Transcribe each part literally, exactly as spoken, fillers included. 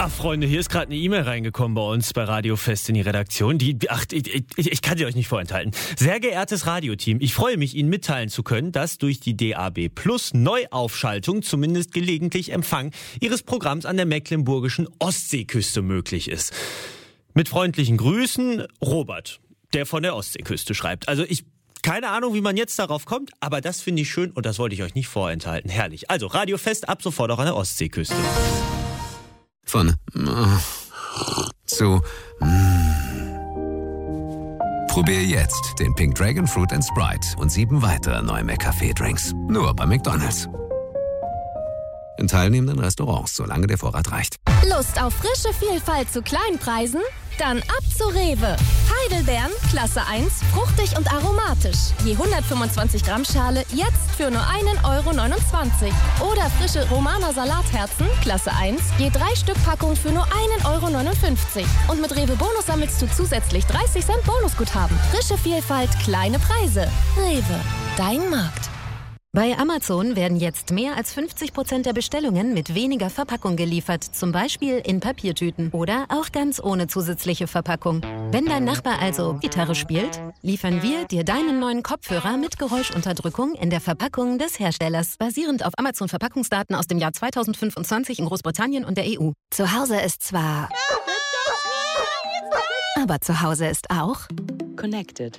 Ach Freunde, hier ist gerade eine E-Mail reingekommen bei uns bei Radio Fest in die Redaktion. Die, ach, ich, ich, ich kann sie euch nicht vorenthalten. Sehr geehrtes Radioteam, ich freue mich, Ihnen mitteilen zu können, dass durch die D A B Plus Neuaufschaltung zumindest gelegentlich Empfang Ihres Programms an der mecklenburgischen Ostseeküste möglich ist. Mit freundlichen Grüßen, Robert, der von der Ostseeküste schreibt. Also ich Keine Ahnung, wie man jetzt darauf kommt, aber das finde ich schön und das wollte ich euch nicht vorenthalten. Herrlich. Also Radio Fest ab sofort auch an der Ostseeküste. Von äh, zu mm. Probier jetzt den Pink Dragon Fruit and Sprite und sieben weitere neue McCafé-Drinks. Nur bei McDonald's. In teilnehmenden Restaurants, solange der Vorrat reicht. Lust auf frische Vielfalt zu kleinen Preisen? Dann ab zu Rewe. Heidelbeeren, Klasse eins, fruchtig und aromatisch. Je hundertfünfundzwanzig Gramm Schale jetzt für nur einen Euro neunundzwanzig. Oder frische Romaner Salatherzen, Klasse eins, je drei Stück Packung für nur einen Euro neunundfünfzig. Und mit Rewe Bonus sammelst du zusätzlich dreißig Cent Bonusguthaben. Frische Vielfalt, kleine Preise. Rewe, dein Markt. Bei Amazon werden jetzt mehr als fünfzig Prozent der Bestellungen mit weniger Verpackung geliefert, zum Beispiel in Papiertüten oder auch ganz ohne zusätzliche Verpackung. Wenn dein Nachbar also Gitarre spielt, liefern wir dir deinen neuen Kopfhörer mit Geräuschunterdrückung in der Verpackung des Herstellers, basierend auf Amazon-Verpackungsdaten aus dem Jahr zweitausendfünfundzwanzig in Großbritannien und der E U. Zu Hause ist zwar... aber zu Hause ist auch... Connected.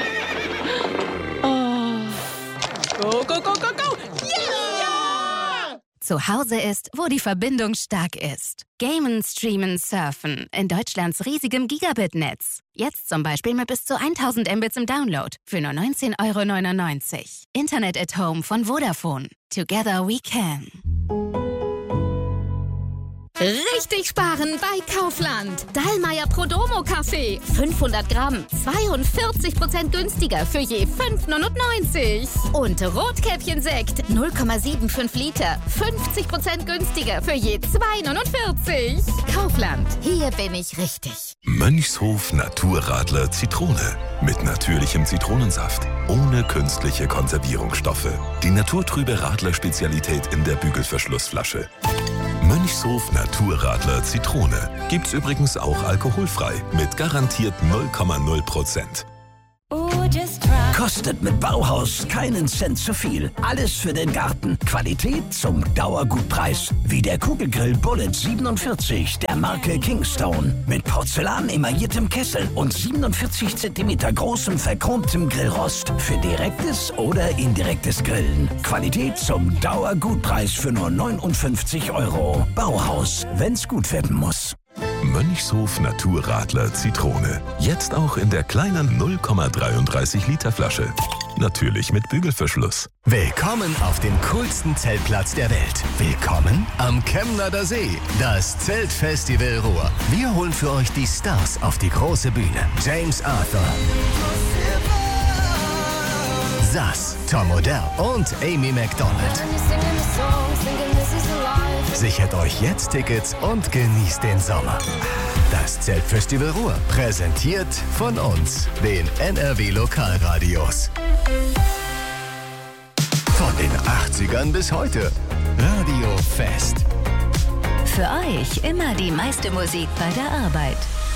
Go, go, go, go, go! Yeah! Zu Hause ist, wo die Verbindung stark ist. Gamen, streamen, surfen. In Deutschlands riesigem Gigabit-Netz. Jetzt zum Beispiel mit bis zu tausend Mbits im Download. Für nur neunzehn Euro neunundneunzig. Internet at Home von Vodafone. Together we can. Richtig sparen bei Kaufland. Dallmayr Prodomo Kaffee. fünfhundert Gramm. zweiundvierzig Prozent günstiger für je fünf neunundneunzig. Und Rotkäppchen-Sekt. null Komma fünfundsiebzig Liter. fünfzig Prozent günstiger für je zwei neunundvierzig. Kaufland. Hier bin ich richtig. Mönchshof Naturradler Zitrone. Mit natürlichem Zitronensaft. Ohne künstliche Konservierungsstoffe. Die naturtrübe Radler-Spezialität in der Bügelverschlussflasche. Mönchshof Naturradler Zitrone. Gibt's übrigens auch alkoholfrei. Mit garantiert null Komma null Prozent. Kostet mit Bauhaus keinen Cent zu viel. Alles für den Garten. Qualität zum Dauergutpreis. Wie der Kugelgrill Bullet siebenundvierzig der Marke Kingstone. Mit Porzellan emailliertem Kessel und siebenundvierzig Zentimeter großem verchromtem Grillrost. Für direktes oder indirektes Grillen. Qualität zum Dauergutpreis für nur neunundfünfzig Euro. Bauhaus, wenn's gut werden muss. Mönchshof Naturradler Zitrone. Jetzt auch in der kleinen null Komma dreiunddreißig Liter Flasche. Natürlich mit Bügelverschluss. Willkommen auf dem coolsten Zeltplatz der Welt. Willkommen am Chemnader See. Das Zeltfestival Ruhr. Wir holen für euch die Stars auf die große Bühne. James Arthur, Sass, Tom Odell und Amy Macdonald. Sichert euch jetzt Tickets und genießt den Sommer. Das Zeltfestival Ruhr, präsentiert von uns, den N R W Lokalradios. Von den achtzigern bis heute. Radio Fest. Für euch immer die meiste Musik bei der Arbeit.